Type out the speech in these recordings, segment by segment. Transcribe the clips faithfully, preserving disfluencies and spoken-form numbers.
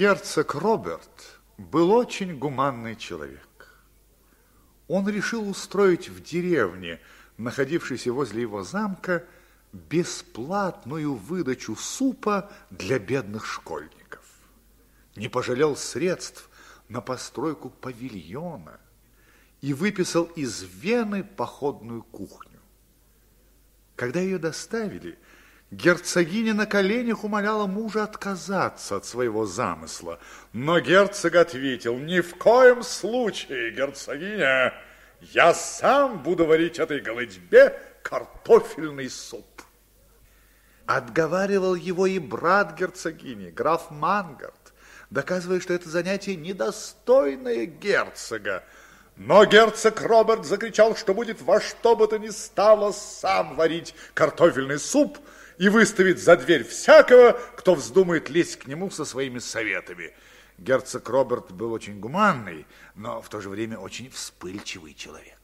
Герцог Роберт был очень гуманный человек. Он решил устроить в деревне, находившейся возле его замка, бесплатную выдачу супа для бедных школьников. Не пожалел средств на постройку павильона и выписал из Вены походную кухню. Когда ее доставили, герцогиня на коленях умоляла мужа отказаться от своего замысла, но герцог ответил: ни в коем случае, герцогиня, я сам буду варить этой голодьбе картофельный суп. Отговаривал его и брат герцогини, граф Мангард, доказывая, что это занятие недостойное герцога. Но герцог Роберт закричал, что будет во что бы то ни стало сам варить картофельный суп и выставит за дверь всякого, кто вздумает лезть к нему со своими советами. Герцог Роберт был очень гуманный, но в то же время очень вспыльчивый человек.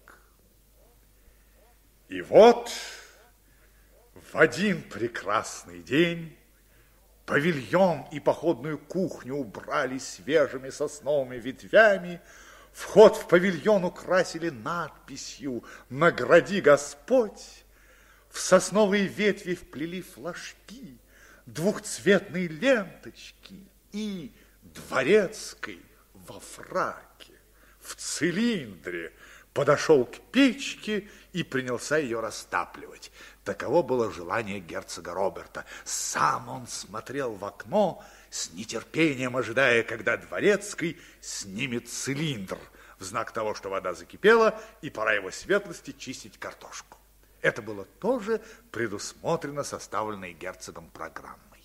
И вот в один прекрасный день павильон и походную кухню убрали свежими сосновыми ветвями. Вход в павильон украсили надписью «Награди Господь». В сосновые ветви вплели флажки, двухцветные ленточки и дворецкий во фраке, в цилиндре подошел к печке и принялся ее растапливать. Таково было желание герцога Роберта. Сам он смотрел в окно, с нетерпением ожидая, когда дворецкий снимет цилиндр, в знак того, что вода закипела, и пора его светлости чистить картошку. Это было тоже предусмотрено составленной герцогом программой.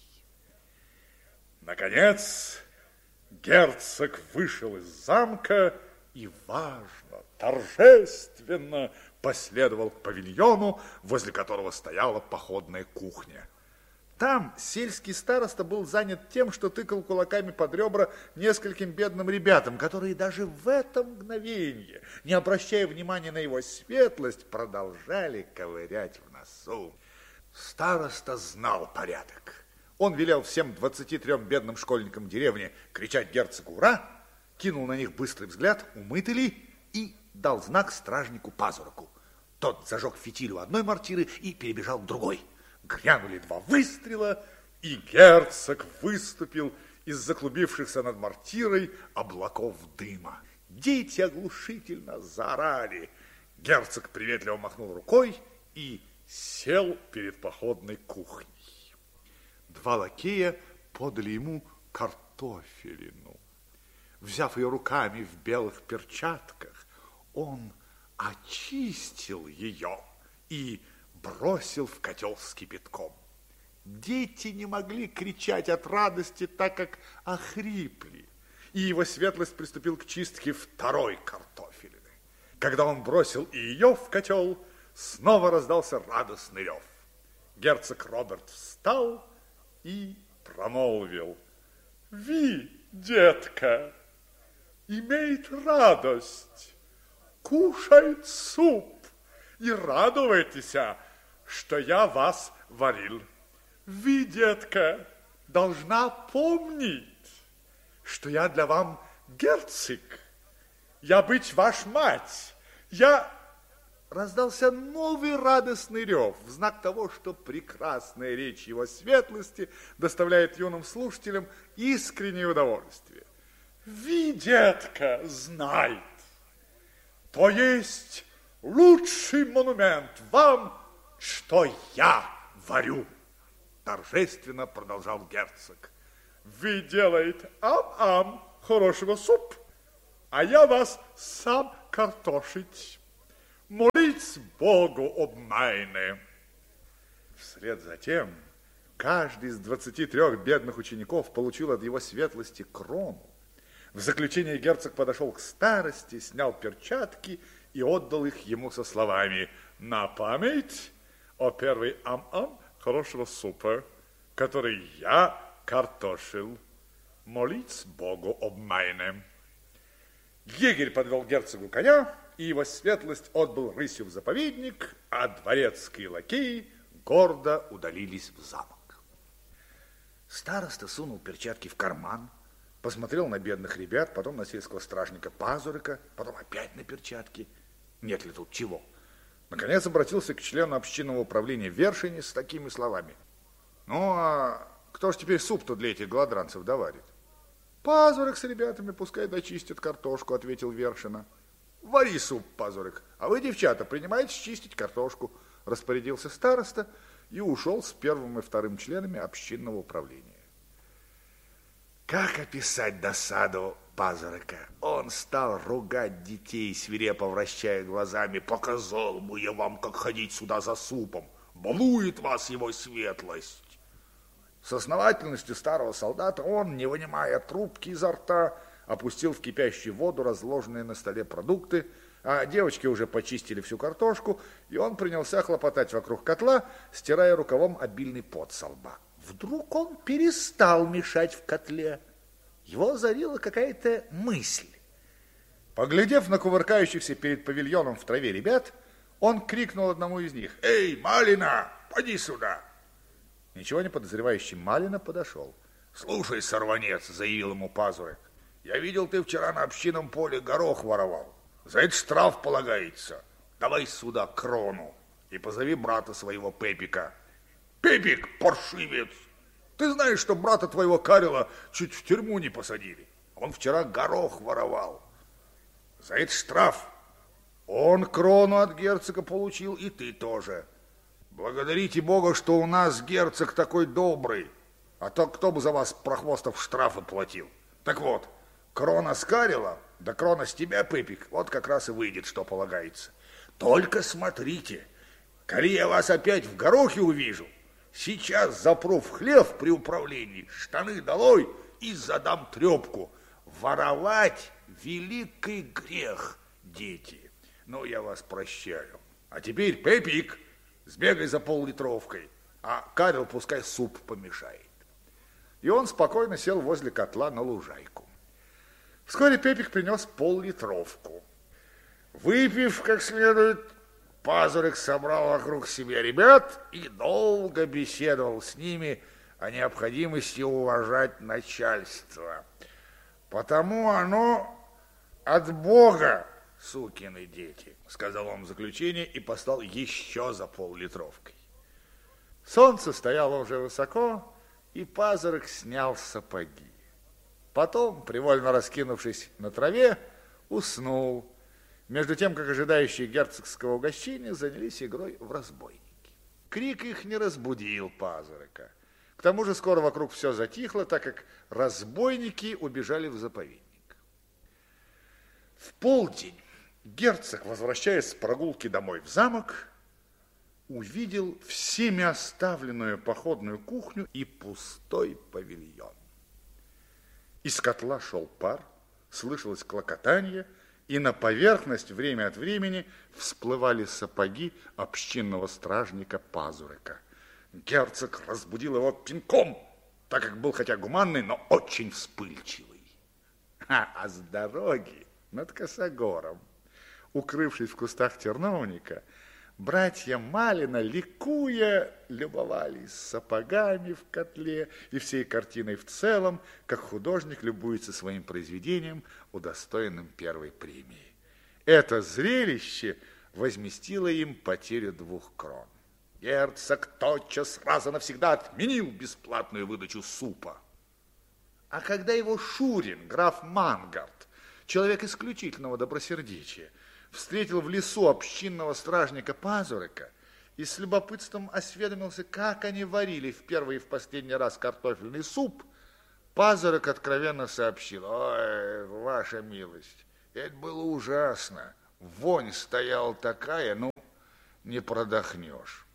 Наконец, герцог вышел из замка и важно, торжественно последовал к павильону, возле которого стояла походная кухня. Там сельский староста был занят тем, что тыкал кулаками под ребра нескольким бедным ребятам, которые даже в это мгновенье, не обращая внимания на его светлость, продолжали ковырять в носу. Староста знал порядок. Он велел всем двадцати трем бедным школьникам деревни кричать герцогу «Ура!», кинул на них быстрый взгляд, умыты ли, и дал знак стражнику Пазураку. Тот зажег фитиль у одной мортиры и перебежал к другой. Грянули два выстрела, и герцог выступил из заклубившихся над мортирой облаков дыма. Дети оглушительно заорали. Герцог приветливо махнул рукой и сел перед походной кухней. Два лакея подали ему картофелину. Взяв ее руками в белых перчатках, он очистил ее и бросил в котел с кипятком. Дети не могли кричать от радости, так как охрипли, и его светлость приступил к чистке второй картофелины. Когда он бросил и ее в котел, снова раздался радостный рев. Герцог Роберт встал и промолвил: «Ви, детка, имеет радость, кушает суп и радуйтесь, что я вас варил. Вы, детка, должна помнить, что я для вам герцог. Я быть ваш мать. Я...» Раздался новый радостный рев в знак того, что прекрасная речь его светлости доставляет юным слушателям искреннее удовольствие. «Ви, детка, знает, то есть лучший монумент вам, что я варю», торжественно продолжал герцог. «Вы делаете ам-ам хорошего суп, а я вас сам картошить. Молить Богу об мене». Вслед за тем каждый из двадцати трех бедных учеников получил от его светлости крону. В заключение герцог подошел к старости, снял перчатки и отдал их ему со словами: «На память о первой ам-ам хорошего супа, который я картошил. Молить Богу об мене». Егерь подвел герцогу коня, и его светлость отбыл рысью в заповедник, а дворецкие лакеи гордо удалились в замок. Староста сунул перчатки в карман, посмотрел на бедных ребят, потом на сельского стражника Пазурика, потом опять на перчатки. Нет ли тут чего? Наконец обратился к члену общинного управления Вершине с такими словами. Ну, а кто ж теперь суп-то для этих голодранцев доварит? Пазурик с ребятами пускай дочистят картошку, ответил Вершина. Вари суп, Пазурик, а вы, девчата, принимаетесь чистить картошку, распорядился староста и ушел с первым и вторым членами общинного управления. Как описать досаду Пазурика? Он стал ругать детей, свирепо вращая глазами. Показал бы я вам, как ходить сюда за супом. Балует вас его светлость. С основательностью старого солдата он, не вынимая трубки изо рта, опустил в кипящую воду разложенные на столе продукты, а девочки уже почистили всю картошку, и он принялся хлопотать вокруг котла, стирая рукавом обильный пот со лба. Вдруг он перестал мешать в котле. Его озарила какая-то мысль. Поглядев на кувыркающихся перед павильоном в траве ребят, он крикнул одному из них: «Эй, Малина, поди сюда!» Ничего не подозревающий Малина подошел. «Слушай, сорванец», — заявил ему Пазурик, — «я видел, ты вчера на общинном поле горох воровал. За это штраф полагается. Давай сюда крону и позови брата своего Пепика». «Пепик, паршивец! Ты знаешь, что брата твоего Карела чуть в тюрьму не посадили? Он вчера горох воровал. За это штраф. Он крону от герцога получил, и ты тоже. Благодарите Бога, что у нас герцог такой добрый, а то кто бы за вас, прохвостов, штрафы платил. Так вот, крона с Карела, да крона с тебя, Пепик, вот как раз и выйдет, что полагается. Только смотрите, коли я вас опять в горохе увижу, сейчас запру в хлев при управлении, штаны долой и задам трепку. Воровать — великий грех, дети. Ну, я вас прощаю. А теперь, Пепик, сбегай за пол-литровкой, а Карел пускай суп помешает. И он спокойно сел возле котла на лужайку. Вскоре Пепик принес пол-литровку. Выпив как следует, Пазурик собрал вокруг себя ребят и долго беседовал с ними о необходимости уважать начальство. Потому оно от Бога, сукины дети, сказал он в заключение и послал еще за пол-литровкой. Солнце стояло уже высоко, и Пазурик снял сапоги. Потом, привольно раскинувшись на траве, уснул, между тем, как ожидающие герцогского угощения занялись игрой в разбойники. Крик их не разбудил Пазурика. К тому же скоро вокруг все затихло, так как разбойники убежали в заповедник. В полдень герцог, возвращаясь с прогулки домой в замок, увидел всеми оставленную походную кухню и пустой павильон. Из котла шел пар, слышалось клокотанье, и на поверхность время от времени всплывали сапоги общинного стражника Пазурика. Герцог разбудил его пинком, так как был хотя гуманный, но очень вспыльчивый. А, а с дороги над Косогором, укрывшись в кустах терновника, братья Малина, ликуя, любовались сапогами в котле и всей картиной в целом, как художник любуется своим произведением, удостоенным первой премии. Это зрелище возместило им потерю двух крон. Герцог тотчас раз и навсегда отменил бесплатную выдачу супа. А когда его шурин, граф Мангард, человек исключительного добросердечия, встретил в лесу общинного стражника Пазурика и с любопытством осведомился, как они варили в первый и в последний раз картофельный суп, Пазурик откровенно сообщил: «Ой, ваша милость, это было ужасно. Вонь стояла такая, ну, не продохнешь».